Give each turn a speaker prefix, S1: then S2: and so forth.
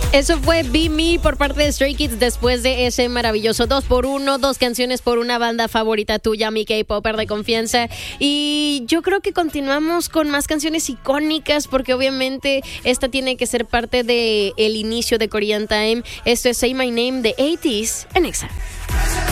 S1: Eso fue Be Me por parte de Stray Kids después de ese maravilloso 2x1, 2 canciones por una banda favorita tuya, mi K-Popper de confianza. Y yo creo que continuamos con más canciones icónicas porque obviamente esta tiene que ser parte del inicio de Korean Time. Esto es Say My Name de 80s en Exa.